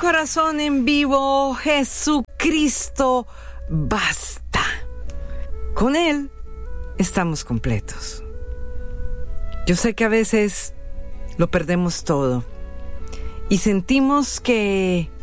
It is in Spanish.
corazón en vivo, Jesucristo basta. Con Él estamos completos. Yo sé que a veces lo perdemos todo y sentimos que